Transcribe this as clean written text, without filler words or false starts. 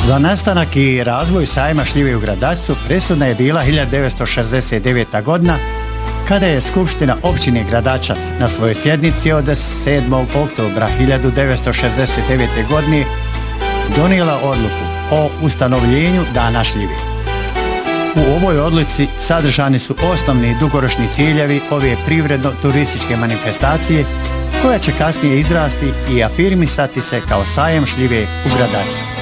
Za nastanak i razvoj sajma šljive u Gradačcu presudna je bila 1969. godina, kada je Skupština općine Gradačac na svojoj sjednici od 7. oktobra 1969. godine donijela odluku o ustanovljenju Dana šljive. U ovoj odluci sadržani su osnovni dugoročni ciljevi ove privredno-turističke manifestacije, koja će kasnije izrasti i afirmisati se kao sajam šljive u Gradačcu.